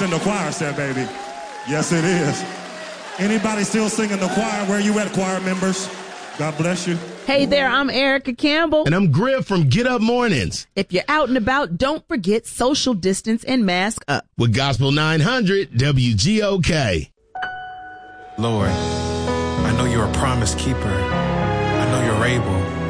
in the choir set, baby. Yes, it is. Anybody still singing the choir? Where you at, choir members? God bless you. Hey there, I'm Erica Campbell. And I'm Griff from Get Up Mornings. If you're out and about, don't forget social distance and mask up. With Gospel 900 WGOK. Lord, I know you're a promise keeper. I know you're able.